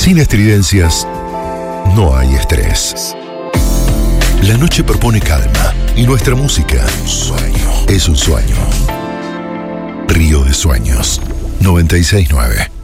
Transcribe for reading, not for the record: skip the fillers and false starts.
Sin estridencias, no hay estrés. La noche propone calma y nuestra música es un sueño. Río de Sueños, 96.9.